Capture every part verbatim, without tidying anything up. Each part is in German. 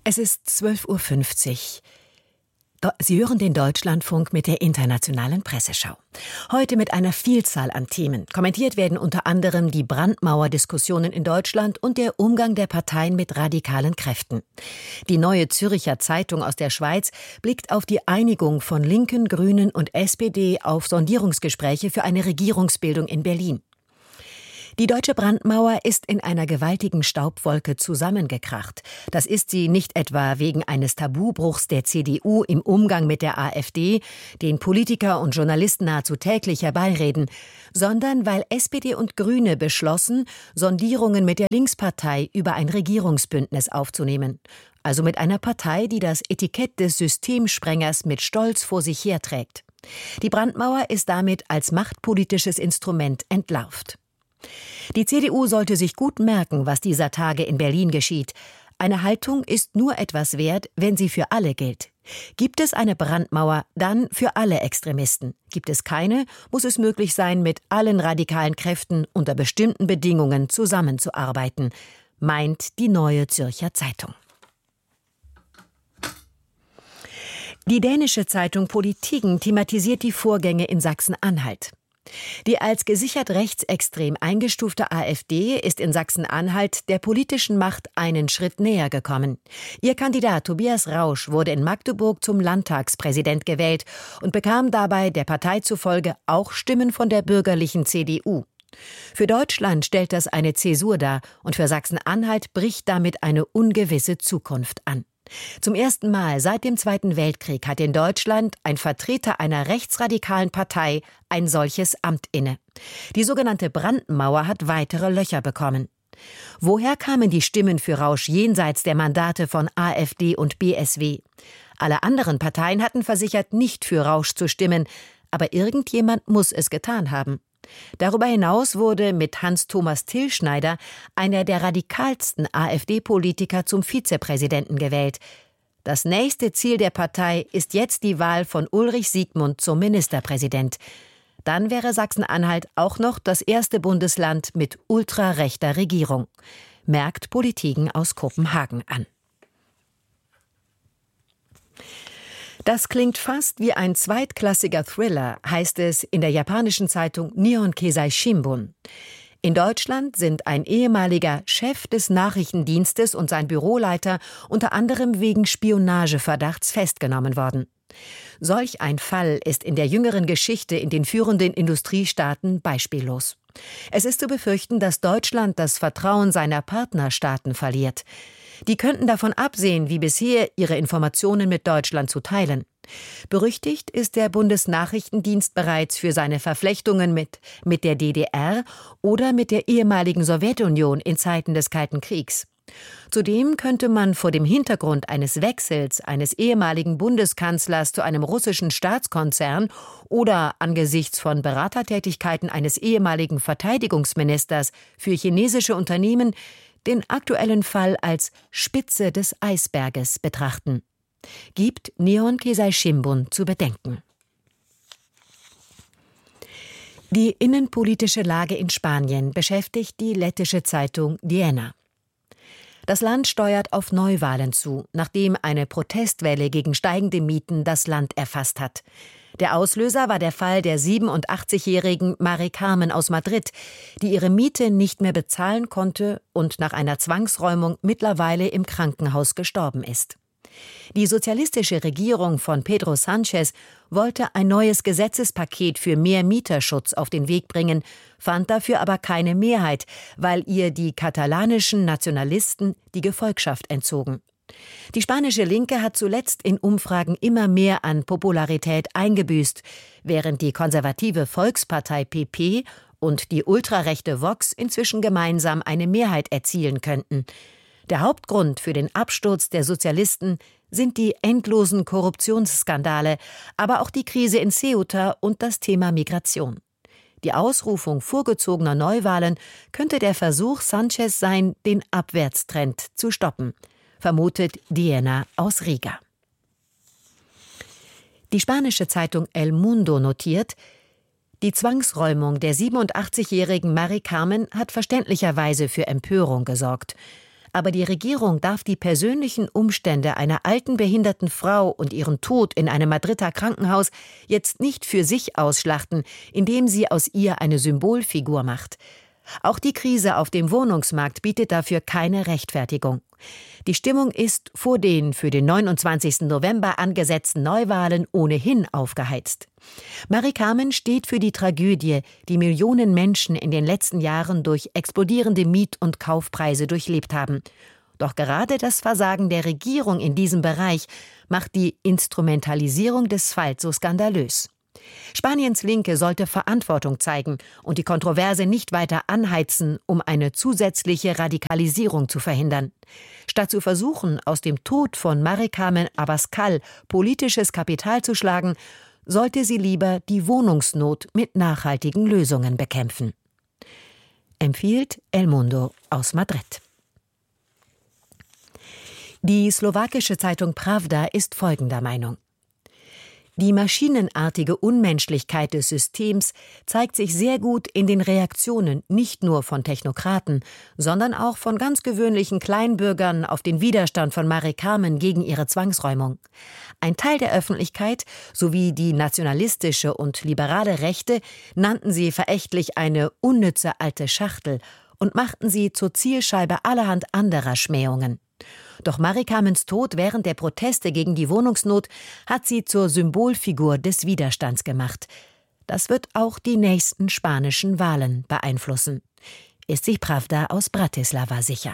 Es ist zwölf Uhr fünfzig. Sie hören den Deutschlandfunk mit der internationalen Presseschau. Heute mit einer Vielzahl an Themen. Kommentiert werden unter anderem die Brandmauer-Diskussionen in Deutschland und der Umgang der Parteien mit radikalen Kräften. Die Neue Zürcher Zeitung aus der Schweiz blickt auf die Einigung von Linken, Grünen und S P D auf Sondierungsgespräche für eine Regierungsbildung in Berlin. Die deutsche Brandmauer ist in einer gewaltigen Staubwolke zusammengekracht. Das ist sie nicht etwa wegen eines Tabubruchs der C D U im Umgang mit der AfD, den Politiker und Journalisten nahezu täglich herbeireden, sondern weil S P D und Grüne beschlossen, Sondierungen mit der Linkspartei über ein Regierungsbündnis aufzunehmen. Also mit einer Partei, die das Etikett des Systemsprengers mit Stolz vor sich herträgt. Die Brandmauer ist damit als machtpolitisches Instrument entlarvt. Die C D U sollte sich gut merken, was dieser Tage in Berlin geschieht. Eine Haltung ist nur etwas wert, wenn sie für alle gilt. Gibt es eine Brandmauer, dann für alle Extremisten. Gibt es keine, muss es möglich sein, mit allen radikalen Kräften unter bestimmten Bedingungen zusammenzuarbeiten, meint die Neue Zürcher Zeitung. Die dänische Zeitung Politiken thematisiert die Vorgänge in Sachsen-Anhalt. Die als gesichert rechtsextrem eingestufte AfD ist in Sachsen-Anhalt der politischen Macht einen Schritt näher gekommen. Ihr Kandidat Tobias Rausch wurde in Magdeburg zum Landtagspräsident gewählt und bekam dabei der Partei zufolge auch Stimmen von der bürgerlichen C D U. Für Deutschland stellt das eine Zäsur dar und für Sachsen-Anhalt bricht damit eine ungewisse Zukunft an. Zum ersten Mal seit dem Zweiten Weltkrieg hat in Deutschland ein Vertreter einer rechtsradikalen Partei ein solches Amt inne. Die sogenannte Brandmauer hat weitere Löcher bekommen. Woher kamen die Stimmen für Rausch jenseits der Mandate von AfD und B S W? Alle anderen Parteien hatten versichert, nicht für Rausch zu stimmen, aber irgendjemand muss es getan haben. Darüber hinaus wurde mit Hans-Thomas Tillschneider einer der radikalsten AfD-Politiker zum Vizepräsidenten gewählt. Das nächste Ziel der Partei ist jetzt die Wahl von Ulrich Siegmund zum Ministerpräsident. Dann wäre Sachsen-Anhalt auch noch das erste Bundesland mit ultrarechter Regierung, merkt Politiken aus Kopenhagen an. Das klingt fast wie ein zweitklassiger Thriller, heißt es in der japanischen Zeitung Nihon Keizai Shimbun. In Deutschland sind ein ehemaliger Chef des Nachrichtendienstes und sein Büroleiter unter anderem wegen Spionageverdachts festgenommen worden. Solch ein Fall ist in der jüngeren Geschichte in den führenden Industriestaaten beispiellos. Es ist zu befürchten, dass Deutschland das Vertrauen seiner Partnerstaaten verliert. Die könnten davon absehen, wie bisher ihre Informationen mit Deutschland zu teilen. Berüchtigt ist der Bundesnachrichtendienst bereits für seine Verflechtungen mit, mit der D D R oder mit der ehemaligen Sowjetunion in Zeiten des Kalten Kriegs. Zudem könnte man vor dem Hintergrund eines Wechsels eines ehemaligen Bundeskanzlers zu einem russischen Staatskonzern oder angesichts von Beratertätigkeiten eines ehemaligen Verteidigungsministers für chinesische Unternehmen den aktuellen Fall als Spitze des Eisberges betrachten. Gibt Nihon Keizai Shimbun zu bedenken. Die innenpolitische Lage in Spanien beschäftigt die lettische Zeitung Diena. Das Land steuert auf Neuwahlen zu, nachdem eine Protestwelle gegen steigende Mieten das Land erfasst hat. Der Auslöser war der Fall der siebenundachtzigjährigen Mari Carmen aus Madrid, die ihre Miete nicht mehr bezahlen konnte und nach einer Zwangsräumung mittlerweile im Krankenhaus gestorben ist. Die sozialistische Regierung von Pedro Sánchez wollte ein neues Gesetzespaket für mehr Mieterschutz auf den Weg bringen, fand dafür aber keine Mehrheit, weil ihr die katalanischen Nationalisten die Gefolgschaft entzogen. Die spanische Linke hat zuletzt in Umfragen immer mehr an Popularität eingebüßt, während die konservative Volkspartei P P und die ultrarechte Vox inzwischen gemeinsam eine Mehrheit erzielen könnten. Der Hauptgrund für den Absturz der Sozialisten sind die endlosen Korruptionsskandale, aber auch die Krise in Ceuta und das Thema Migration. Die Ausrufung vorgezogener Neuwahlen könnte der Versuch Sánchez sein, den Abwärtstrend zu stoppen, vermutet Diena aus Riga. Die spanische Zeitung El Mundo notiert, die Zwangsräumung der siebenundachtzigjährigen Mari Carmen hat verständlicherweise für Empörung gesorgt. Aber die Regierung darf die persönlichen Umstände einer alten behinderten Frau und ihren Tod in einem Madrider Krankenhaus jetzt nicht für sich ausschlachten, indem sie aus ihr eine Symbolfigur macht. Auch die Krise auf dem Wohnungsmarkt bietet dafür keine Rechtfertigung. Die Stimmung ist vor den für den neunundzwanzigsten November angesetzten Neuwahlen ohnehin aufgeheizt. Marie-Carmen steht für die Tragödie, die Millionen Menschen in den letzten Jahren durch explodierende Miet- und Kaufpreise durchlebt haben. Doch gerade das Versagen der Regierung in diesem Bereich macht die Instrumentalisierung des Falls so skandalös. Spaniens Linke sollte Verantwortung zeigen und die Kontroverse nicht weiter anheizen, um eine zusätzliche Radikalisierung zu verhindern. Statt zu versuchen, aus dem Tod von Marie-Carmen Abascal politisches Kapital zu schlagen, sollte sie lieber die Wohnungsnot mit nachhaltigen Lösungen bekämpfen. Empfiehlt El Mundo aus Madrid. Die slowakische Zeitung Pravda ist folgender Meinung: Die maschinenartige Unmenschlichkeit des Systems zeigt sich sehr gut in den Reaktionen nicht nur von Technokraten, sondern auch von ganz gewöhnlichen Kleinbürgern auf den Widerstand von Marie-Carmen gegen ihre Zwangsräumung. Ein Teil der Öffentlichkeit sowie die nationalistische und liberale Rechte nannten sie verächtlich eine unnütze alte Schachtel und machten sie zur Zielscheibe allerhand anderer Schmähungen. Doch Marie-Carmens Tod während der Proteste gegen die Wohnungsnot hat sie zur Symbolfigur des Widerstands gemacht. Das wird auch die nächsten spanischen Wahlen beeinflussen, ist sich Pravda aus Bratislava sicher.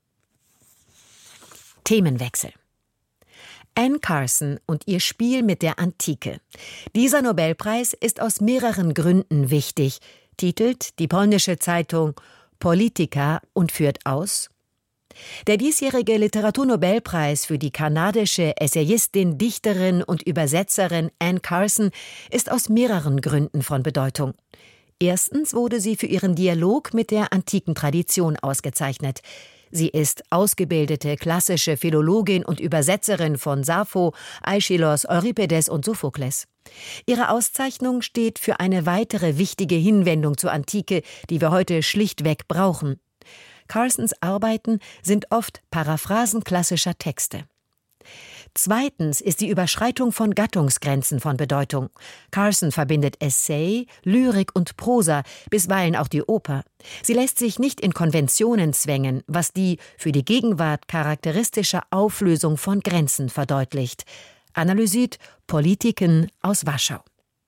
Themenwechsel. Anne Carson und ihr Spiel mit der Antike. Dieser Nobelpreis ist aus mehreren Gründen wichtig, titelt die polnische Zeitung Polityka und führt aus: Der diesjährige Literaturnobelpreis für die kanadische Essayistin, Dichterin und Übersetzerin Anne Carson ist aus mehreren Gründen von Bedeutung. Erstens wurde sie für ihren Dialog mit der antiken Tradition ausgezeichnet. Sie ist ausgebildete klassische Philologin und Übersetzerin von Sappho, Aeschylus, Euripides und Sophokles. Ihre Auszeichnung steht für eine weitere wichtige Hinwendung zur Antike, die wir heute schlichtweg brauchen. Carsons Arbeiten sind oft Paraphrasen klassischer Texte. Zweitens ist die Überschreitung von Gattungsgrenzen von Bedeutung. Carson verbindet Essay, Lyrik und Prosa, bisweilen auch die Oper. Sie lässt sich nicht in Konventionen zwängen, was die für die Gegenwart charakteristische Auflösung von Grenzen verdeutlicht, analysiert Politiken aus Warschau.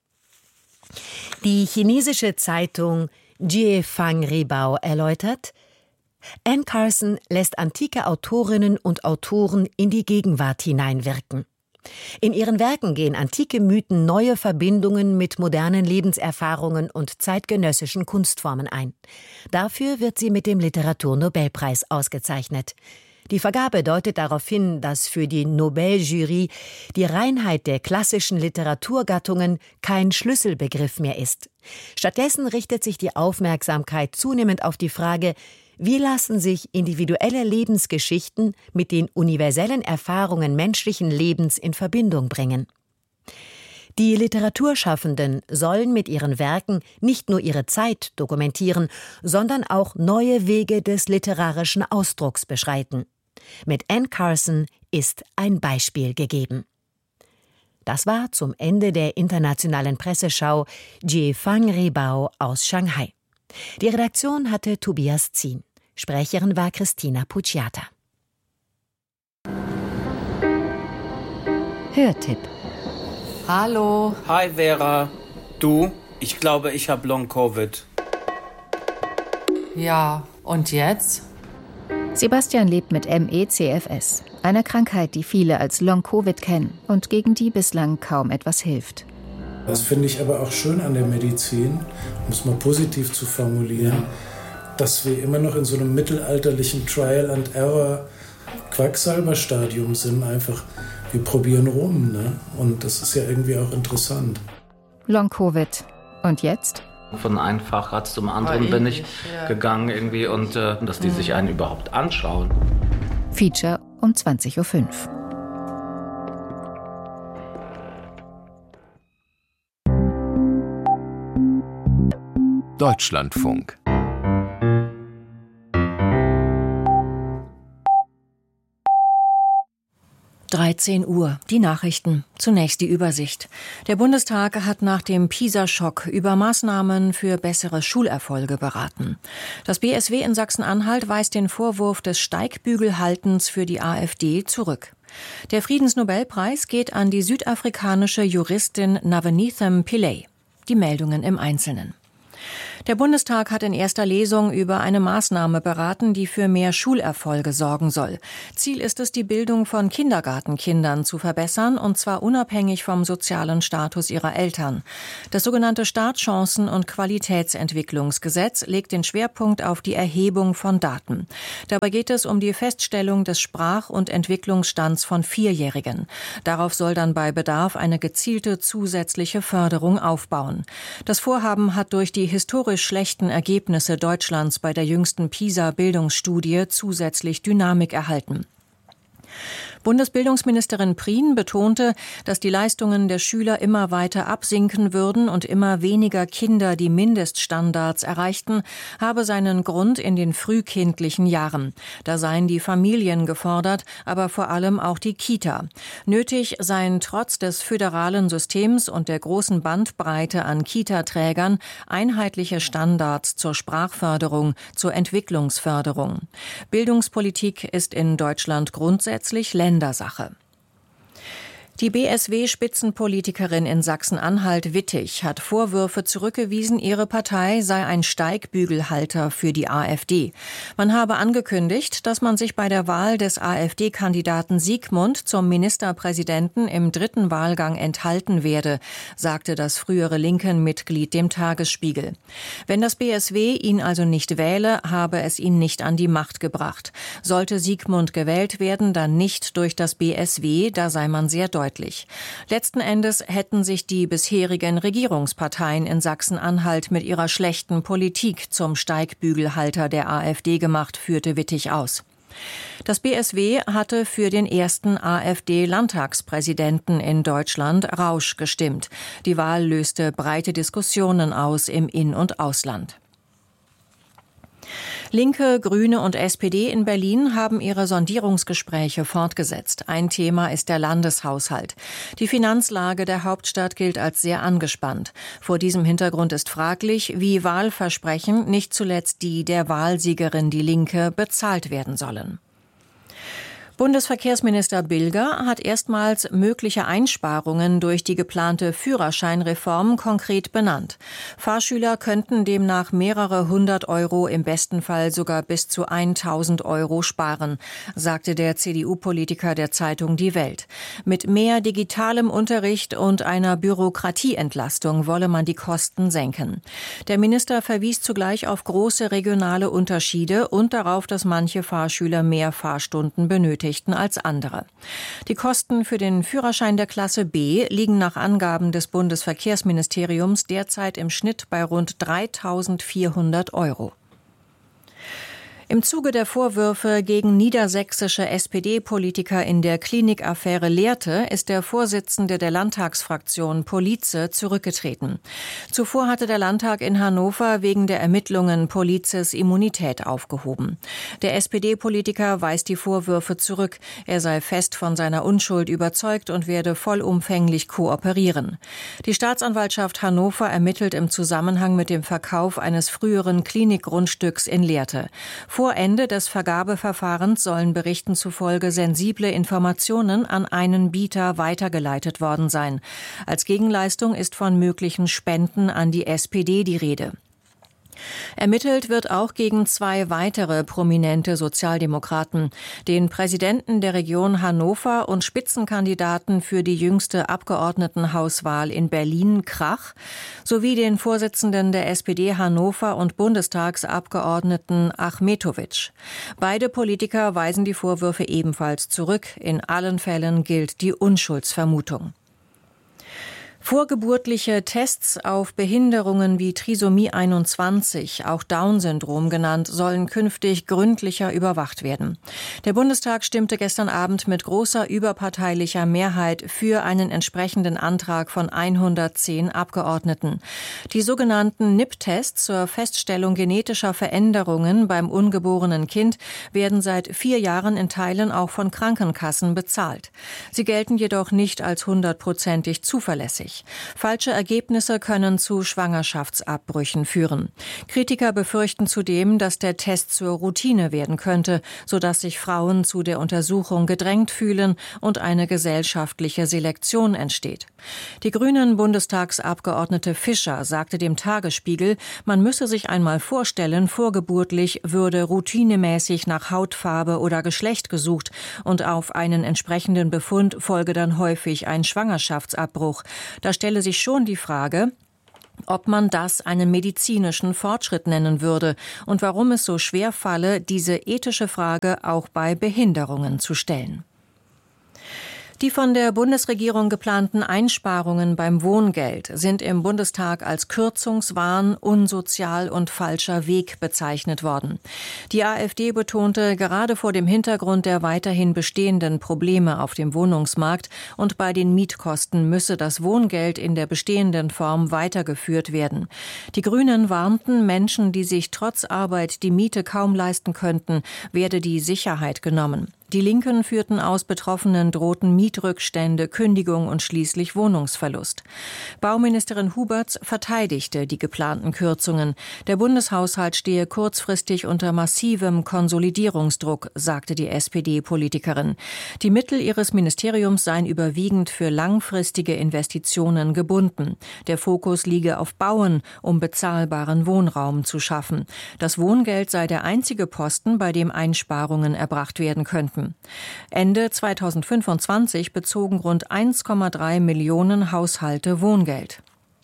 Die chinesische Zeitung Jiefang Ribao erläutert: Anne Carson lässt antike Autorinnen und Autoren in die Gegenwart hineinwirken. In ihren Werken gehen antike Mythen neue Verbindungen mit modernen Lebenserfahrungen und zeitgenössischen Kunstformen ein. Dafür wird sie mit dem Literaturnobelpreis ausgezeichnet. Die Vergabe deutet darauf hin, dass für die Nobeljury die Reinheit der klassischen Literaturgattungen kein Schlüsselbegriff mehr ist. Stattdessen richtet sich die Aufmerksamkeit zunehmend auf die Frage: Wie lassen sich individuelle Lebensgeschichten mit den universellen Erfahrungen menschlichen Lebens in Verbindung bringen? Die Literaturschaffenden sollen mit ihren Werken nicht nur ihre Zeit dokumentieren, sondern auch neue Wege des literarischen Ausdrucks beschreiten. Mit Anne Carson ist ein Beispiel gegeben. Das war zum Ende der internationalen Presseschau Jiefang Ribao aus Shanghai. Die Redaktion hatte Tobias Zien. Sprecherin war Christina Pucciata. Hörtipp. Hallo. Hi Vera. Du, ich glaube, ich habe Long-Covid. Ja, und jetzt? Sebastian lebt mit M E C F S, einer Krankheit, die viele als Long-Covid kennen und gegen die bislang kaum etwas hilft. Das finde ich aber auch schön an der Medizin, um es mal positiv zu formulieren, dass wir immer noch in so einem mittelalterlichen Trial-and-Error-Quacksalber-Stadium sind. Einfach, wir probieren rum, ne? Und das ist ja irgendwie auch interessant. Long-Covid. Und jetzt? Von einem Facharzt zum anderen oh, bin ich ja. gegangen irgendwie und äh, dass die mhm. sich einen überhaupt anschauen. Feature um zwanzig Uhr fünf. Deutschlandfunk. dreizehn Uhr, die Nachrichten. Zunächst die Übersicht. Der Bundestag hat nach dem PISA-Schock über Maßnahmen für bessere Schulerfolge beraten. Das B S W in Sachsen-Anhalt weist den Vorwurf des Steigbügelhaltens für die AfD zurück. Der Friedensnobelpreis geht an die südafrikanische Juristin Navaneetham Pillay. Die Meldungen im Einzelnen. Der Bundestag hat in erster Lesung über eine Maßnahme beraten, die für mehr Schulerfolge sorgen soll. Ziel ist es, die Bildung von Kindergartenkindern zu verbessern, und zwar unabhängig vom sozialen Status ihrer Eltern. Das sogenannte Startchancen- und Qualitätsentwicklungsgesetz legt den Schwerpunkt auf die Erhebung von Daten. Dabei geht es um die Feststellung des Sprach- und Entwicklungsstands von Vierjährigen. Darauf soll dann bei Bedarf eine gezielte zusätzliche Förderung aufbauen. Das Vorhaben hat durch die historisch schlechten Ergebnisse Deutschlands bei der jüngsten PISA-Bildungsstudie zusätzlich Dynamik erhalten. Bundesbildungsministerin Prien betonte, dass die Leistungen der Schüler immer weiter absinken würden und immer weniger Kinder die Mindeststandards erreichten, habe seinen Grund in den frühkindlichen Jahren. Da seien die Familien gefordert, aber vor allem auch die Kita. Nötig seien trotz des föderalen Systems und der großen Bandbreite an Kita-Trägern einheitliche Standards zur Sprachförderung, zur Entwicklungsförderung. Bildungspolitik ist in Deutschland grundsätzlich Ländersache. Die B S W-Spitzenpolitikerin in Sachsen-Anhalt Wittig hat Vorwürfe zurückgewiesen, ihre Partei sei ein Steigbügelhalter für die AfD. Man habe angekündigt, dass man sich bei der Wahl des AfD-Kandidaten Siegmund zum Ministerpräsidenten im dritten Wahlgang enthalten werde, sagte das frühere Linken-Mitglied dem Tagesspiegel. Wenn das B S W ihn also nicht wähle, habe es ihn nicht an die Macht gebracht. Sollte Siegmund gewählt werden, dann nicht durch das B S W, da sei man sehr deutlich. Letzten Endes hätten sich die bisherigen Regierungsparteien in Sachsen-Anhalt mit ihrer schlechten Politik zum Steigbügelhalter der AfD gemacht, führte Wittig aus. Das B S W hatte für den ersten AfD-Landtagspräsidenten in Deutschland Rausch gestimmt. Die Wahl löste breite Diskussionen aus im In- und Ausland. Linke, Grüne und S P D in Berlin haben ihre Sondierungsgespräche fortgesetzt. Ein Thema ist der Landeshaushalt. Die Finanzlage der Hauptstadt gilt als sehr angespannt. Vor diesem Hintergrund ist fraglich, wie Wahlversprechen, nicht zuletzt die der Wahlsiegerin Die Linke, bezahlt werden sollen. Bundesverkehrsminister Bilger hat erstmals mögliche Einsparungen durch die geplante Führerscheinreform konkret benannt. Fahrschüler könnten demnach mehrere hundert Euro, im besten Fall sogar bis zu tausend Euro sparen, sagte der C D U-Politiker der Zeitung Die Welt. Mit mehr digitalem Unterricht und einer Bürokratieentlastung wolle man die Kosten senken. Der Minister verwies zugleich auf große regionale Unterschiede und darauf, dass manche Fahrschüler mehr Fahrstunden benötigen als andere. Die Kosten für den Führerschein der Klasse B liegen nach Angaben des Bundesverkehrsministeriums derzeit im Schnitt bei rund dreitausendvierhundert Euro. Im Zuge der Vorwürfe gegen niedersächsische S P D-Politiker in der Klinikaffäre Lehrte ist der Vorsitzende der Landtagsfraktion Polize zurückgetreten. Zuvor hatte der Landtag in Hannover wegen der Ermittlungen Polizes Immunität aufgehoben. Der S P D-Politiker weist die Vorwürfe zurück. Er sei fest von seiner Unschuld überzeugt und werde vollumfänglich kooperieren. Die Staatsanwaltschaft Hannover ermittelt im Zusammenhang mit dem Verkauf eines früheren Klinikgrundstücks in Lehrte. Vor Ende des Vergabeverfahrens sollen Berichten zufolge sensible Informationen an einen Bieter weitergeleitet worden sein. Als Gegenleistung ist von möglichen Spenden an die S P D die Rede. Ermittelt wird auch gegen zwei weitere prominente Sozialdemokraten, den Präsidenten der Region Hannover und Spitzenkandidaten für die jüngste Abgeordnetenhauswahl in Berlin, Krach, sowie den Vorsitzenden der S P D Hannover und Bundestagsabgeordneten Achmetowitsch. Beide Politiker weisen die Vorwürfe ebenfalls zurück. In allen Fällen gilt die Unschuldsvermutung. Vorgeburtliche Tests auf Behinderungen wie Trisomie einundzwanzig, auch Down-Syndrom genannt, sollen künftig gründlicher überwacht werden. Der Bundestag stimmte gestern Abend mit großer überparteilicher Mehrheit für einen entsprechenden Antrag von hundertzehn Abgeordneten. Die sogenannten N I P-Tests zur Feststellung genetischer Veränderungen beim ungeborenen Kind werden seit vier Jahren in Teilen auch von Krankenkassen bezahlt. Sie gelten jedoch nicht als hundertprozentig zuverlässig. Falsche Ergebnisse können zu Schwangerschaftsabbrüchen führen. Kritiker befürchten zudem, dass der Test zur Routine werden könnte, sodass sich Frauen zu der Untersuchung gedrängt fühlen und eine gesellschaftliche Selektion entsteht. Die grünen Bundestagsabgeordnete Fischer sagte dem Tagesspiegel, man müsse sich einmal vorstellen, vorgeburtlich würde routinemäßig nach Hautfarbe oder Geschlecht gesucht und auf einen entsprechenden Befund folge dann häufig ein Schwangerschaftsabbruch. Da stelle sich schon die Frage, ob man das einen medizinischen Fortschritt nennen würde und warum es so schwer falle, diese ethische Frage auch bei Behinderungen zu stellen. Die von der Bundesregierung geplanten Einsparungen beim Wohngeld sind im Bundestag als Kürzungswahn, unsozial und falscher Weg bezeichnet worden. Die AfD betonte, gerade vor dem Hintergrund der weiterhin bestehenden Probleme auf dem Wohnungsmarkt und bei den Mietkosten müsse das Wohngeld in der bestehenden Form weitergeführt werden. Die Grünen warnten, Menschen, die sich trotz Arbeit die Miete kaum leisten könnten, werde die Sicherheit genommen. Die Linken führten aus, Betroffenen drohten Mietrückstände, Kündigung und schließlich Wohnungsverlust. Bauministerin Huberts verteidigte die geplanten Kürzungen. Der Bundeshaushalt stehe kurzfristig unter massivem Konsolidierungsdruck, sagte die S P D-Politikerin. Die Mittel ihres Ministeriums seien überwiegend für langfristige Investitionen gebunden. Der Fokus liege auf Bauen, um bezahlbaren Wohnraum zu schaffen. Das Wohngeld sei der einzige Posten, bei dem Einsparungen erbracht werden könnten. Ende zweitausendfünfundzwanzig bezogen rund eins Komma drei Millionen Haushalte Wohngeld.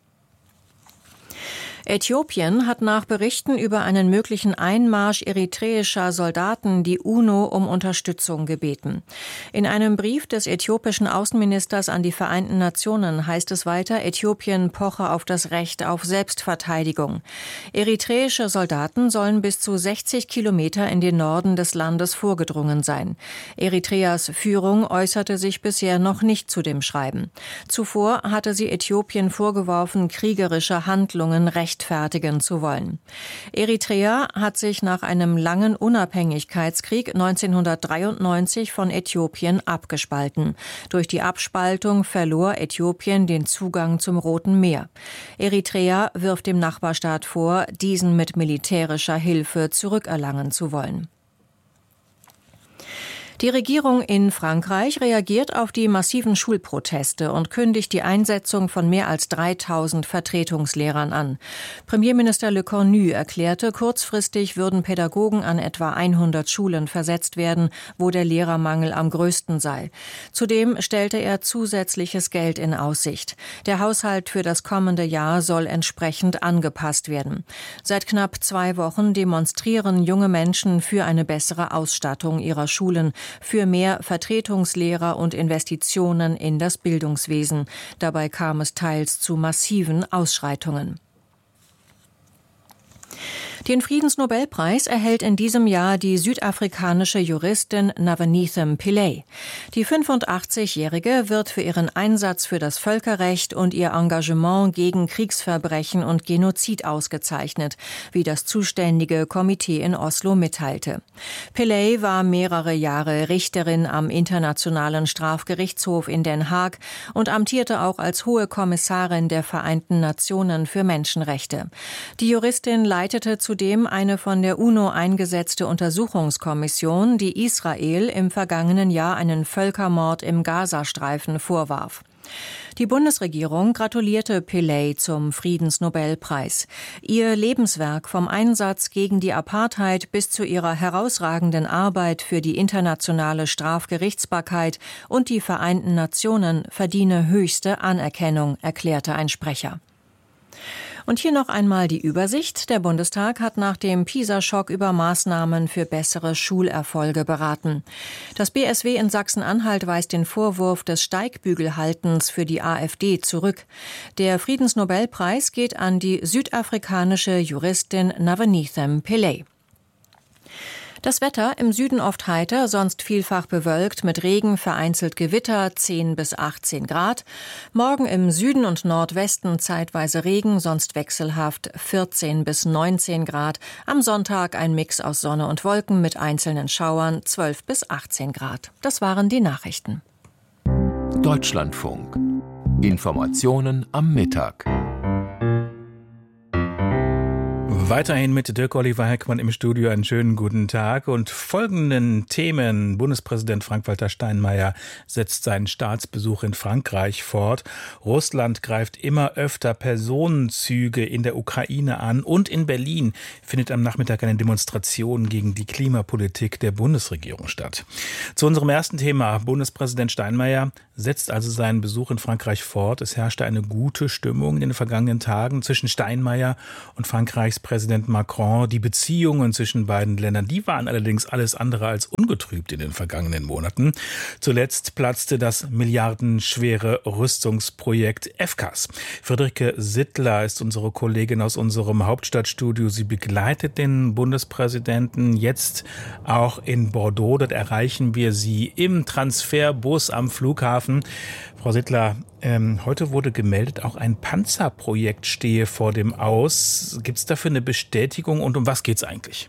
Äthiopien hat nach Berichten über einen möglichen Einmarsch eritreischer Soldaten die UNO um Unterstützung gebeten. In einem Brief des äthiopischen Außenministers an die Vereinten Nationen heißt es weiter, Äthiopien poche auf das Recht auf Selbstverteidigung. Eritreische Soldaten sollen bis zu sechzig Kilometer in den Norden des Landes vorgedrungen sein. Eritreas Führung äußerte sich bisher noch nicht zu dem Schreiben. Zuvor hatte sie Äthiopien vorgeworfen, kriegerische Handlungen recht rechtfertigen zu wollen. Eritrea hat sich nach einem langen Unabhängigkeitskrieg neunzehnhundertdreiundneunzig von Äthiopien abgespalten. Durch die Abspaltung verlor Äthiopien den Zugang zum Roten Meer. Eritrea wirft dem Nachbarstaat vor, diesen mit militärischer Hilfe zurückerlangen zu wollen. Die Regierung in Frankreich reagiert auf die massiven Schulproteste und kündigt die Einsetzung von mehr als dreitausend Vertretungslehrern an. Premierminister Le Cornu erklärte, kurzfristig würden Pädagogen an etwa hundert Schulen versetzt werden, wo der Lehrermangel am größten sei. Zudem stellte er zusätzliches Geld in Aussicht. Der Haushalt für das kommende Jahr soll entsprechend angepasst werden. Seit knapp zwei Wochen demonstrieren junge Menschen für eine bessere Ausstattung ihrer Schulen, für mehr Vertretungslehrer und Investitionen in das Bildungswesen. Dabei kam es teils zu massiven Ausschreitungen. Den Friedensnobelpreis erhält in diesem Jahr die südafrikanische Juristin Navaneetham Pillay. Die fünfundachtzigjährige wird für ihren Einsatz für das Völkerrecht und ihr Engagement gegen Kriegsverbrechen und Genozid ausgezeichnet, wie das zuständige Komitee in Oslo mitteilte. Pillay war mehrere Jahre Richterin am Internationalen Strafgerichtshof in Den Haag und amtierte auch als Hohe Kommissarin der Vereinten Nationen für Menschenrechte. Die Juristin leitete zudem eine von der UNO eingesetzte Untersuchungskommission, die Israel im vergangenen Jahr einen Völkermord im Gazastreifen vorwarf. Die Bundesregierung gratulierte Pillay zum Friedensnobelpreis. Ihr Lebenswerk vom Einsatz gegen die Apartheid bis zu ihrer herausragenden Arbeit für die internationale Strafgerichtsbarkeit und die Vereinten Nationen verdiene höchste Anerkennung, erklärte ein Sprecher. Und hier noch einmal die Übersicht. Der Bundestag hat nach dem PISA-Schock über Maßnahmen für bessere Schulerfolge beraten. Das B S W in Sachsen-Anhalt weist den Vorwurf des Steigbügelhaltens für die AfD zurück. Der Friedensnobelpreis geht an die südafrikanische Juristin Nwaneetham Pillay. Das Wetter im Süden oft heiter, sonst vielfach bewölkt mit Regen, vereinzelt Gewitter, zehn bis achtzehn Grad. Morgen im Süden und Nordwesten zeitweise Regen, sonst wechselhaft, vierzehn bis neunzehn Grad. Am Sonntag ein Mix aus Sonne und Wolken mit einzelnen Schauern, zwölf bis achtzehn Grad. Das waren die Nachrichten. Deutschlandfunk. Informationen am Mittag. Weiterhin mit Dirk Oliver Heckmann im Studio einen schönen guten Tag und folgenden Themen. Bundespräsident Frank-Walter Steinmeier setzt seinen Staatsbesuch in Frankreich fort. Russland greift immer öfter Personenzüge in der Ukraine an und in Berlin findet am Nachmittag eine Demonstration gegen die Klimapolitik der Bundesregierung statt. Zu unserem ersten Thema. Bundespräsident Steinmeier setzt also seinen Besuch in Frankreich fort. Es herrschte eine gute Stimmung in den vergangenen Tagen zwischen Steinmeier und Frankreichs Präsident Macron. Die Beziehungen zwischen beiden Ländern, die waren allerdings alles andere als ungetrübt in den vergangenen Monaten. Zuletzt platzte das milliardenschwere Rüstungsprojekt FCAS. Friederike Sittler ist unsere Kollegin aus unserem Hauptstadtstudio. Sie begleitet den Bundespräsidenten jetzt auch in Bordeaux. Dort erreichen wir sie im Transferbus am Flughafen. Frau Sittler, ähm, heute wurde gemeldet, auch ein Panzerprojekt stehe vor dem Aus. Gibt es dafür eine Bestätigung und um was geht es eigentlich?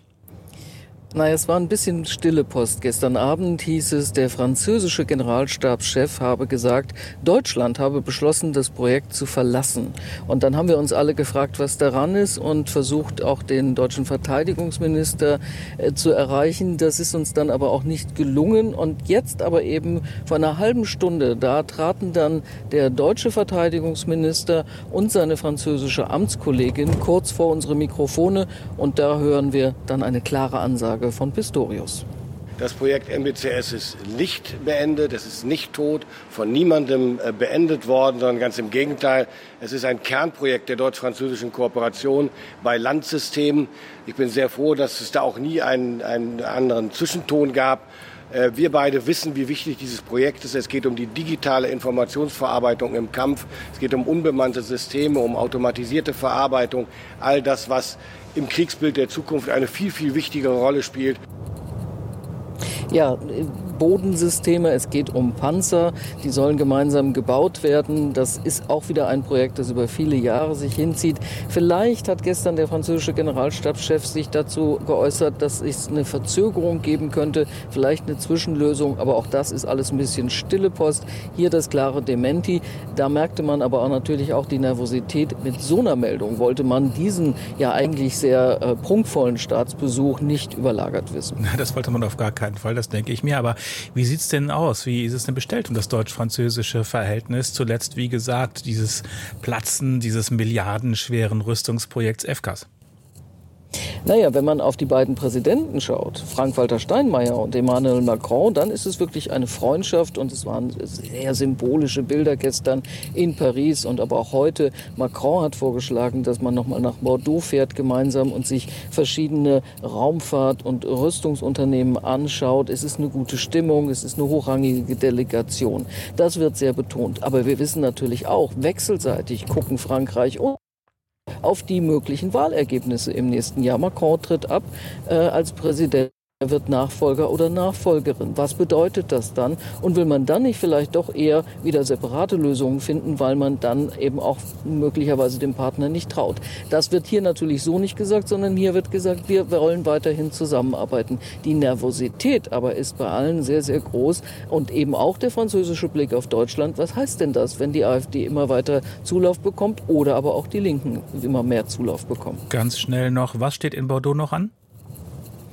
Naja, es war ein bisschen stille Post. Gestern Abend hieß es, der französische Generalstabschef habe gesagt, Deutschland habe beschlossen, das Projekt zu verlassen. Und dann haben wir uns alle gefragt, was daran ist und versucht auch den deutschen Verteidigungsminister äh, zu erreichen. Das ist uns dann aber auch nicht gelungen. Und jetzt aber eben vor einer halben Stunde, da traten dann der deutsche Verteidigungsminister und seine französische Amtskollegin kurz vor unsere Mikrofone. Und da hören wir dann eine klare Ansage von Pistorius. Das Projekt M B C S ist nicht beendet, es ist nicht tot, von niemandem beendet worden, sondern ganz im Gegenteil. Es ist ein Kernprojekt der deutsch-französischen Kooperation bei Landsystemen. Ich bin sehr froh, dass es da auch nie einen, einen anderen Zwischenton gab. Wir beide wissen, wie wichtig dieses Projekt ist. Es geht um die digitale Informationsverarbeitung im Kampf. Es geht um unbemannte Systeme, um automatisierte Verarbeitung. All das, was im Kriegsbild der Zukunft eine viel, viel wichtigere Rolle spielt. Ja, Bodensysteme, es geht um Panzer, die sollen gemeinsam gebaut werden. Das ist auch wieder ein Projekt, das über viele Jahre sich hinzieht. Vielleicht hat gestern der französische Generalstabschef sich dazu geäußert, dass es eine Verzögerung geben könnte, vielleicht eine Zwischenlösung, aber auch das ist alles ein bisschen stille Post. Hier das klare Dementi. Da merkte man aber auch natürlich auch die Nervosität. Mit so einer Meldung wollte man diesen ja eigentlich sehr äh, prunkvollen Staatsbesuch nicht überlagert wissen. Das wollte man auf gar keinen Fall, das denke ich mir. Aber wie sieht es denn aus? Wie ist es denn bestellt um das deutsch-französische Verhältnis? Zuletzt, wie gesagt, dieses Platzen dieses milliardenschweren Rüstungsprojekts FCAS. Naja, wenn man auf die beiden Präsidenten schaut, Frank-Walter Steinmeier und Emmanuel Macron, dann ist es wirklich eine Freundschaft und es waren sehr symbolische Bilder gestern in Paris und aber auch heute. Macron hat vorgeschlagen, dass man nochmal nach Bordeaux fährt gemeinsam und sich verschiedene Raumfahrt- und Rüstungsunternehmen anschaut. Es ist eine gute Stimmung, es ist eine hochrangige Delegation. Das wird sehr betont. Aber wir wissen natürlich auch, wechselseitig gucken Frankreich und auf die möglichen Wahlergebnisse im nächsten Jahr. Macron tritt ab äh, als Präsident. Er wird Nachfolger oder Nachfolgerin. Was bedeutet das dann? Und will man dann nicht vielleicht doch eher wieder separate Lösungen finden, weil man dann eben auch möglicherweise dem Partner nicht traut? Das wird hier natürlich so nicht gesagt, sondern hier wird gesagt, wir wollen weiterhin zusammenarbeiten. Die Nervosität aber ist bei allen sehr, sehr groß und eben auch der französische Blick auf Deutschland. Was heißt denn das, wenn die AfD immer weiter Zulauf bekommt oder aber auch die Linken immer mehr Zulauf bekommen? Ganz schnell noch, was steht in Bordeaux noch an?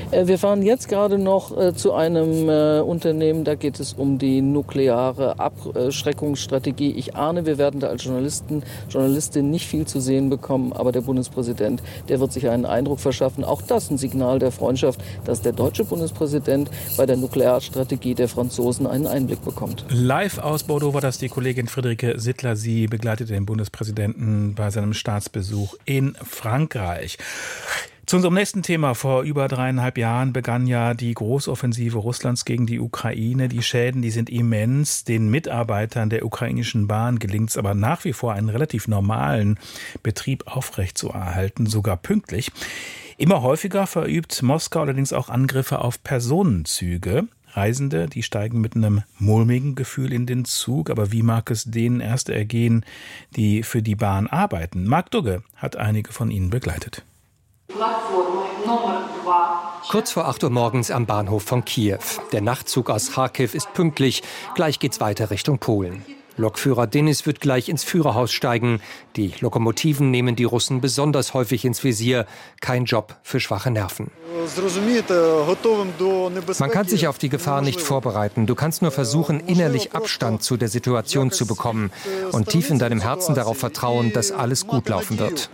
Wir fahren jetzt gerade noch zu einem Unternehmen, da geht es um die nukleare Abschreckungsstrategie. Ich ahne, wir werden da als Journalisten, Journalistin nicht viel zu sehen bekommen, aber der Bundespräsident, der wird sich einen Eindruck verschaffen. Auch das ein Signal der Freundschaft, dass der deutsche Bundespräsident bei der Nuklearstrategie der Franzosen einen Einblick bekommt. Live aus Bordeaux war das die Kollegin Friederike Sittler. Sie begleitete den Bundespräsidenten bei seinem Staatsbesuch in Frankreich. Zu unserem nächsten Thema. Vor über dreieinhalb Jahren begann ja die Großoffensive Russlands gegen die Ukraine. Die Schäden, die sind immens. Den Mitarbeitern der ukrainischen Bahn gelingt es aber nach wie vor, einen relativ normalen Betrieb aufrechtzuerhalten, sogar pünktlich. Immer häufiger verübt Moskau allerdings auch Angriffe auf Personenzüge. Reisende, die steigen mit einem mulmigen Gefühl in den Zug. Aber wie mag es denen erst ergehen, die für die Bahn arbeiten? Marc Dugge hat einige von ihnen begleitet. Kurz vor acht Uhr morgens am Bahnhof von Kiew. Der Nachtzug aus Charkiw ist pünktlich. Gleich geht's weiter Richtung Polen. Lokführer Denis wird gleich ins Führerhaus steigen. Die Lokomotiven nehmen die Russen besonders häufig ins Visier. Kein Job für schwache Nerven. Man kann sich auf die Gefahr nicht vorbereiten. Du kannst nur versuchen, innerlich Abstand zu der Situation zu bekommen und tief in deinem Herzen darauf vertrauen, dass alles gut laufen wird.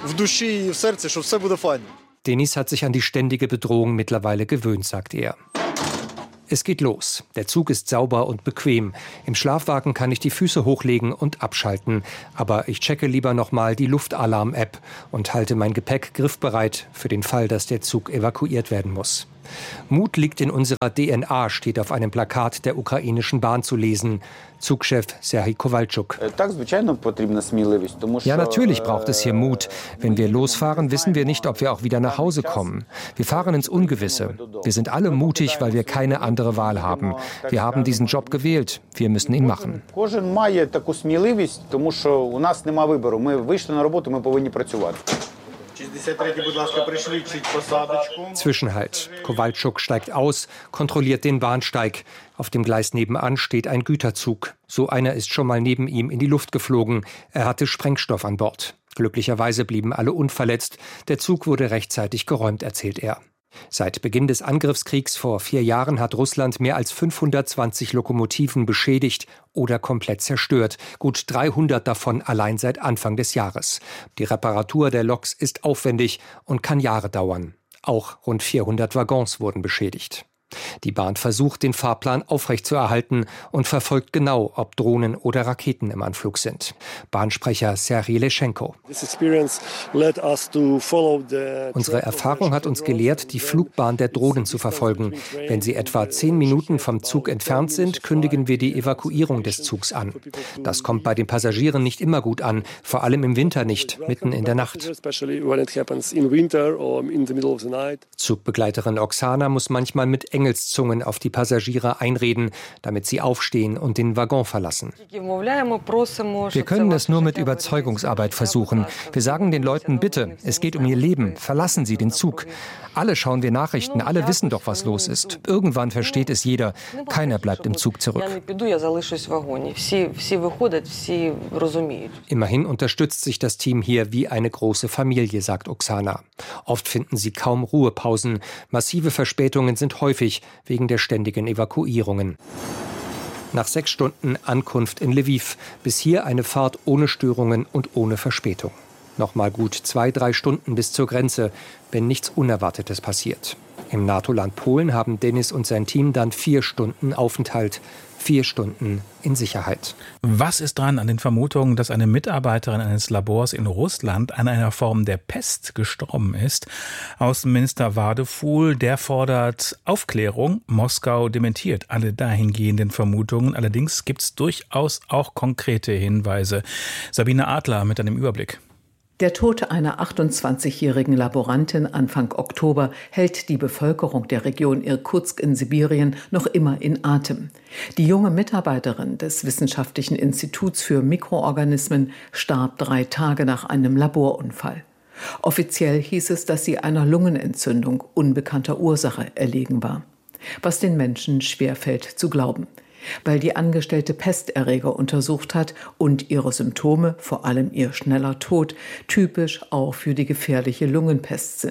Denis hat sich an die ständige Bedrohung mittlerweile gewöhnt, sagt er. Es geht los. Der Zug ist sauber und bequem. Im Schlafwagen kann ich die Füße hochlegen und abschalten. Aber ich checke lieber nochmal die Luftalarm-App und halte mein Gepäck griffbereit für den Fall, dass der Zug evakuiert werden muss. Mut liegt in unserer D N A, steht auf einem Plakat der ukrainischen Bahn zu lesen. Zugchef Serhij Kowalczuk. Ja, natürlich braucht es hier Mut. Wenn wir losfahren, wissen wir nicht, ob wir auch wieder nach Hause kommen. Wir fahren ins Ungewisse. Wir sind alle mutig, weil wir keine andere Wahl haben. Wir haben diesen Job gewählt. Wir müssen ihn machen. Zwischenhalt. Kowalczuk steigt aus, kontrolliert den Bahnsteig. Auf dem Gleis nebenan steht ein Güterzug. So einer ist schon mal neben ihm in die Luft geflogen. Er hatte Sprengstoff an Bord. Glücklicherweise blieben alle unverletzt. Der Zug wurde rechtzeitig geräumt, erzählt er. Seit Beginn des Angriffskriegs vor vier Jahren hat Russland mehr als fünfhundertzwanzig Lokomotiven beschädigt oder komplett zerstört. Gut dreihundert davon allein seit Anfang des Jahres. Die Reparatur der Loks ist aufwendig und kann Jahre dauern. Auch rund vierhundert Waggons wurden beschädigt. Die Bahn versucht, den Fahrplan aufrechtzuerhalten und verfolgt genau, ob Drohnen oder Raketen im Anflug sind. Bahnsprecher Serhij Leschenko. Unsere Erfahrung hat uns gelehrt, die Flugbahn der Drohnen zu verfolgen. Wenn sie etwa zehn Minuten vom Zug entfernt sind, kündigen wir die Evakuierung des Zugs an. Das kommt bei den Passagieren nicht immer gut an, vor allem im Winter nicht, mitten in der Nacht. Zugbegleiterin Oksana muss manchmal mit Engelszungen auf die Passagiere einreden, damit sie aufstehen und den Waggon verlassen. Wir können es nur mit Überzeugungsarbeit versuchen. Wir sagen den Leuten, bitte, es geht um ihr Leben, verlassen Sie den Zug. Alle schauen wir Nachrichten, alle wissen doch, was los ist. Irgendwann versteht es jeder. Keiner bleibt im Zug zurück. Immerhin unterstützt sich das Team hier wie eine große Familie, sagt Oksana. Oft finden sie kaum Ruhepausen. Massive Verspätungen sind häufig wegen der ständigen Evakuierungen. Nach sechs Stunden Ankunft in Lviv. Bis hier eine Fahrt ohne Störungen und ohne Verspätung. Nochmal gut zwei, drei Stunden bis zur Grenze, wenn nichts Unerwartetes passiert. Im NATO-Land Polen haben Denis und sein Team dann vier Stunden Aufenthalt. Vier Stunden in Sicherheit. Was ist dran an den Vermutungen, dass eine Mitarbeiterin eines Labors in Russland an einer Form der Pest gestorben ist? Außenminister Wadefuhl, der fordert Aufklärung. Moskau dementiert alle dahingehenden Vermutungen. Allerdings gibt es durchaus auch konkrete Hinweise. Sabine Adler mit einem Überblick. Der Tod einer achtundzwanzigjährigen Laborantin Anfang Oktober hält die Bevölkerung der Region Irkutsk in Sibirien noch immer in Atem. Die junge Mitarbeiterin des Wissenschaftlichen Instituts für Mikroorganismen starb drei Tage nach einem Laborunfall. Offiziell hieß es, dass sie einer Lungenentzündung unbekannter Ursache erlegen war. Was den Menschen schwerfällt zu glauben. Weil die Angestellte Pesterreger untersucht hat und ihre Symptome, vor allem ihr schneller Tod, typisch auch für die gefährliche Lungenpest sind.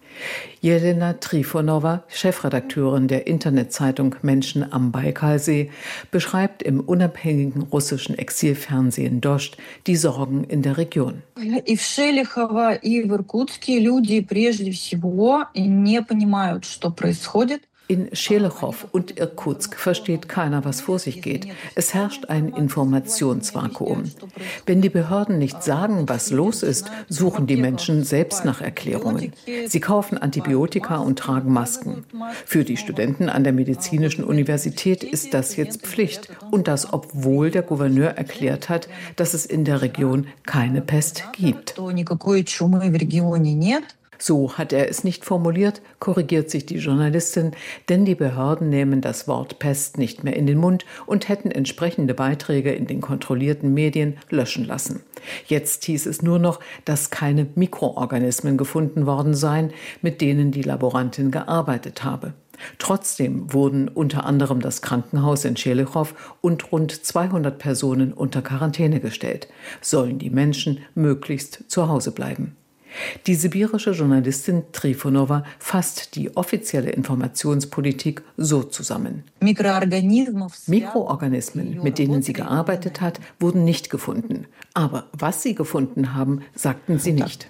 Jelena Trifonova, Chefredakteurin der Internetzeitung Menschen am Baikalsee, beschreibt im unabhängigen russischen Exilfernsehen Dost die Sorgen in der Region. И в Шелихово, и в Иркутске люди прежде всего не понимают, что происходит. In Schelechow und Irkutsk versteht keiner, was vor sich geht. Es herrscht ein Informationsvakuum. Wenn die Behörden nicht sagen, was los ist, suchen die Menschen selbst nach Erklärungen. Sie kaufen Antibiotika und tragen Masken. Für die Studenten an der Medizinischen Universität ist das jetzt Pflicht. Und das, obwohl der Gouverneur erklärt hat, dass es in der Region keine Pest gibt. So hat er es nicht formuliert, korrigiert sich die Journalistin, denn die Behörden nehmen das Wort Pest nicht mehr in den Mund und hätten entsprechende Beiträge in den kontrollierten Medien löschen lassen. Jetzt hieß es nur noch, dass keine Mikroorganismen gefunden worden seien, mit denen die Laborantin gearbeitet habe. Trotzdem wurden unter anderem das Krankenhaus in Schelechow und rund zweihundert Personen unter Quarantäne gestellt. Sollen die Menschen möglichst zu Hause bleiben. Die sibirische Journalistin Trifonova fasst die offizielle Informationspolitik so zusammen. Mikroorganismen, mit denen sie gearbeitet hat, wurden nicht gefunden. Aber was sie gefunden haben, sagten sie nicht.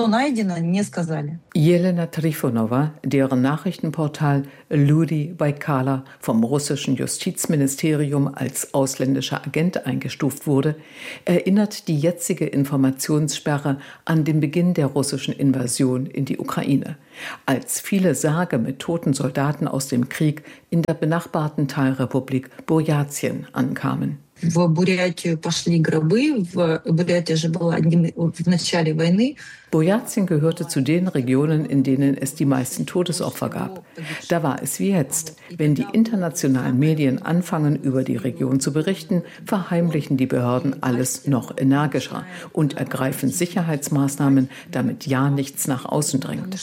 Jelena Trifonova, deren Nachrichtenportal Люди Байкала vom russischen Justizministerium als ausländischer Agent eingestuft wurde, erinnert die jetzige Informationssperre an den Beginn der russischen Invasion in die Ukraine, als viele Särge mit toten Soldaten aus dem Krieg in der benachbarten Teilrepublik Burjatien ankamen. В Бурятию пошли гробы. В Бурятия же была в начале войны. Burjatien gehörte zu den Regionen, in denen es die meisten Todesopfer gab. Da war es wie jetzt. Wenn die internationalen Medien anfangen, über die Region zu berichten, verheimlichen die Behörden alles noch energischer und ergreifen Sicherheitsmaßnahmen, damit ja nichts nach außen drängt.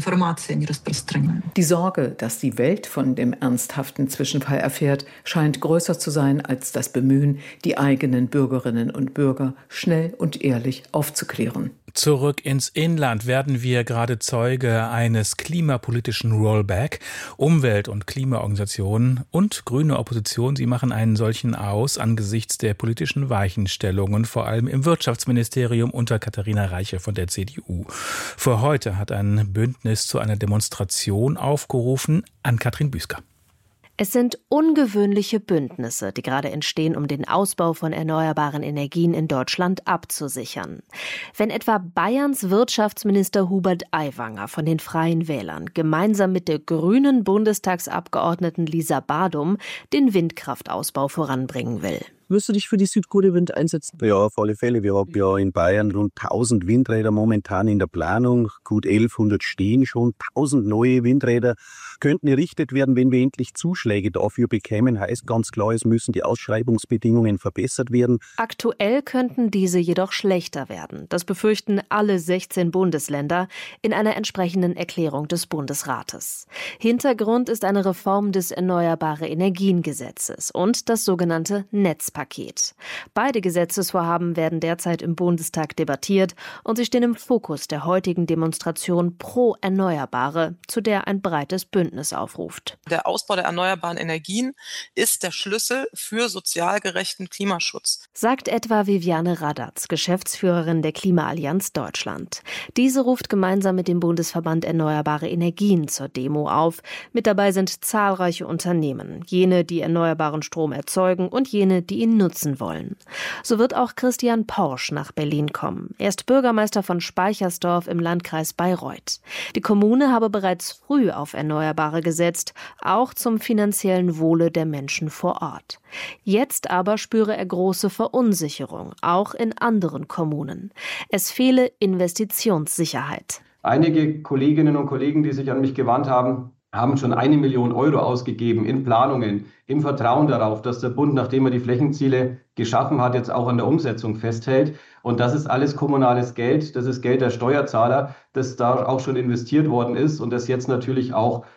Die Sorge, dass die Welt von dem ernsthaften Zwischenfall erfährt, scheint größer zu sein als das Bemühen, die eigenen Bürgerinnen und Bürger schnell und ehrlich aufzuklären. Zurück ins Inland werden wir gerade Zeuge eines klimapolitischen Rollback. Umwelt- und Klimaorganisationen und grüne Opposition, sie machen einen solchen aus angesichts der politischen Weichenstellungen, vor allem im Wirtschaftsministerium unter Katharina Reiche von der C D U. Für heute hat ein Bündnis zu einer Demonstration aufgerufen. Ann-Kathrin Büsker. Es sind ungewöhnliche Bündnisse, die gerade entstehen, um den Ausbau von erneuerbaren Energien in Deutschland abzusichern. Wenn etwa Bayerns Wirtschaftsminister Hubert Aiwanger von den Freien Wählern gemeinsam mit der grünen Bundestagsabgeordneten Lisa Badum den Windkraftausbau voranbringen will. Wirst du dich für die Südkohle-Wind einsetzen? Ja, auf alle Fälle. Wir haben ja in Bayern rund tausend Windräder momentan in der Planung, gut elfhundert stehen schon. tausend neue Windräder könnten errichtet werden, wenn wir endlich Zuschläge dafür bekämen. Heißt ganz klar, es müssen die Ausschreibungsbedingungen verbessert werden. Aktuell könnten diese jedoch schlechter werden. Das befürchten alle sechzehn Bundesländer in einer entsprechenden Erklärung des Bundesrates. Hintergrund ist eine Reform des Erneuerbare-Energien-Gesetzes und das sogenannte Netzpaket. Beide Gesetzesvorhaben werden derzeit im Bundestag debattiert und sie stehen im Fokus der heutigen Demonstration pro Erneuerbare, zu der ein breites Bündnis aufruft. Der Ausbau der erneuerbaren Energien ist der Schlüssel für sozial gerechten Klimaschutz, sagt etwa Viviane Radatz, Geschäftsführerin der Klimaallianz Deutschland. Diese ruft gemeinsam mit dem Bundesverband Erneuerbare Energien zur Demo auf. Mit dabei sind zahlreiche Unternehmen, jene, die erneuerbaren Strom erzeugen und jene, die ihn nutzen wollen. So wird auch Christian Porsch nach Berlin kommen. Er ist Bürgermeister von Speichersdorf im Landkreis Bayreuth. Die Kommune habe bereits früh auf Erneuerbare gesetzt, auch zum finanziellen Wohle der Menschen vor Ort. Jetzt aber spüre er große Verunsicherung, auch in anderen Kommunen. Es fehle Investitionssicherheit. Einige Kolleginnen und Kollegen, die sich an mich gewandt haben, haben schon eine Million Euro ausgegeben in Planungen, im Vertrauen darauf, dass der Bund, nachdem er die Flächenziele geschaffen hat, jetzt auch an der Umsetzung festhält. Und das ist alles kommunales Geld, das ist Geld der Steuerzahler, das da auch schon investiert worden ist und das jetzt natürlich auch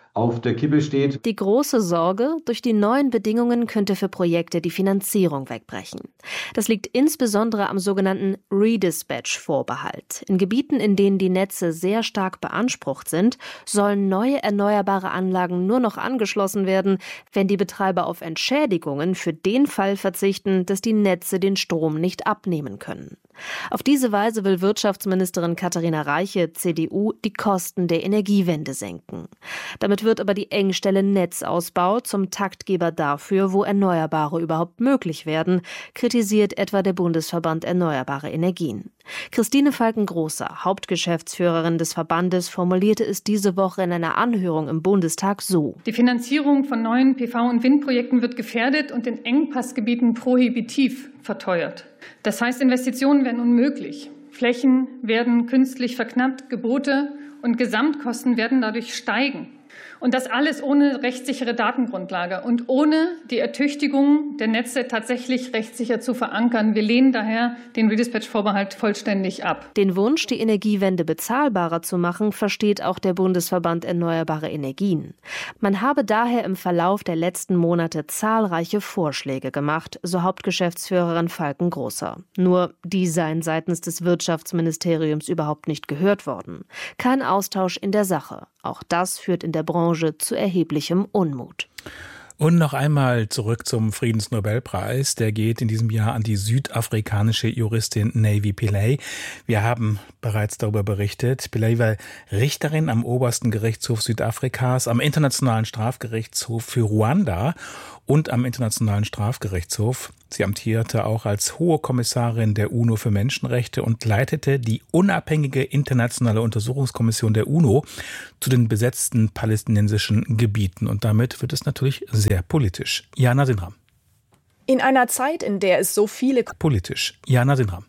auf der Kippe steht. Die große Sorge, durch die neuen Bedingungen könnte für Projekte die Finanzierung wegbrechen. Das liegt insbesondere am sogenannten Redispatch-Vorbehalt. In Gebieten, in denen die Netze sehr stark beansprucht sind, sollen neue erneuerbare Anlagen nur noch angeschlossen werden, wenn die Betreiber auf Entschädigungen für den Fall verzichten, dass die Netze den Strom nicht abnehmen können. Auf diese Weise will Wirtschaftsministerin Katharina Reiche, C D U, die Kosten der Energiewende senken. Damit wird aber die Engstelle Netzausbau zum Taktgeber dafür, wo Erneuerbare überhaupt möglich werden, kritisiert etwa der Bundesverband Erneuerbare Energien. Christine Falken-Großer, Hauptgeschäftsführerin des Verbandes, formulierte es diese Woche in einer Anhörung im Bundestag so: Die Finanzierung von neuen P V- und Windprojekten wird gefährdet und in Engpassgebieten prohibitiv verteuert. Das heißt, Investitionen werden unmöglich. Flächen werden künstlich verknappt, Gebote und Gesamtkosten werden dadurch steigen. Und das alles ohne rechtssichere Datengrundlage und ohne die Ertüchtigung der Netze tatsächlich rechtssicher zu verankern. Wir lehnen daher den Redispatch-Vorbehalt vollständig ab. Den Wunsch, die Energiewende bezahlbarer zu machen, versteht auch der Bundesverband Erneuerbare Energien. Man habe daher im Verlauf der letzten Monate zahlreiche Vorschläge gemacht, so Hauptgeschäftsführerin Falken-Großer. Nur die seien seitens des Wirtschaftsministeriums überhaupt nicht gehört worden. Kein Austausch in der Sache. Auch das führt in der Branche zu erheblichem Unmut. Und noch einmal zurück zum Friedensnobelpreis. Der geht in diesem Jahr an die südafrikanische Juristin Navi Pillay. Wir haben bereits darüber berichtet. Pillay war Richterin am obersten Gerichtshof Südafrikas, am Internationalen Strafgerichtshof für Ruanda und am Internationalen Strafgerichtshof. Sie amtierte auch als Hohe Kommissarin der UNO für Menschenrechte und leitete die unabhängige internationale Untersuchungskommission der UNO zu den besetzten palästinensischen Gebieten. Und damit wird es natürlich sehr politisch. Jana Sinram. In einer Zeit, in der es so viele Politisch. Jana Sinram.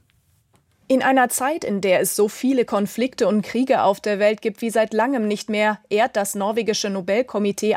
In einer Zeit, in der es so viele Konflikte und Kriege auf der Welt gibt wie seit langem nicht mehr, ehrt das norwegische Nobelkomitee